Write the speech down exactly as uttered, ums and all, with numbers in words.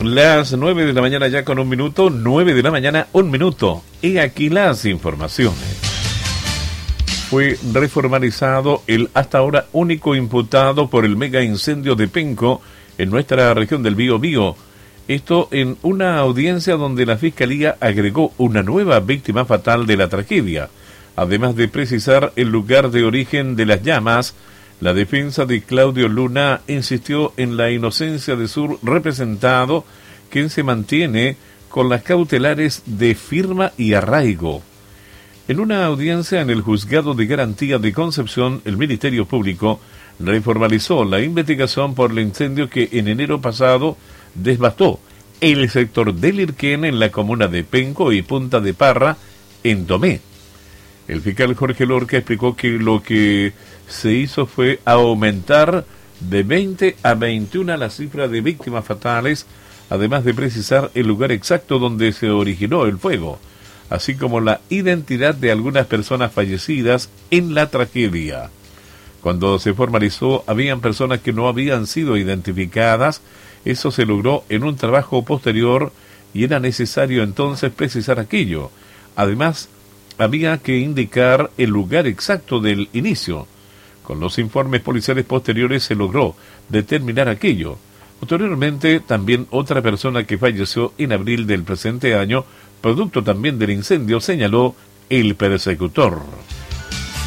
Las nueve de la mañana ya con un minuto, nueve de la mañana, un minuto. Y aquí las informaciones. Fue reformalizado el hasta ahora único imputado por el mega incendio de Penco en nuestra región del Biobío. Esto en una audiencia donde la Fiscalía agregó una nueva víctima fatal de la tragedia. Además de precisar el lugar de origen de las llamas, la defensa de Claudio Luna insistió en la inocencia de su representado, quien se mantiene con las cautelares de firma y arraigo. En una audiencia en el Juzgado de Garantía de Concepción, el Ministerio Público reformalizó la investigación por el incendio que en enero pasado devastó el sector del Irquén en la comuna de Penco y Punta de Parra, en Tomé. El fiscal Jorge Lorca explicó que lo que se hizo fue aumentar de veinte a veintiuno la cifra de víctimas fatales, además de precisar el lugar exacto donde se originó el fuego, así como la identidad de algunas personas fallecidas en la tragedia. Cuando se formalizó, habían personas que no habían sido identificadas. Eso se logró en un trabajo posterior y era necesario entonces precisar aquello. Además, había que indicar el lugar exacto del inicio. Con los informes policiales posteriores se logró determinar aquello. Posteriormente, también otra persona que falleció en abril del presente año, producto también del incendio, señaló el persecutor.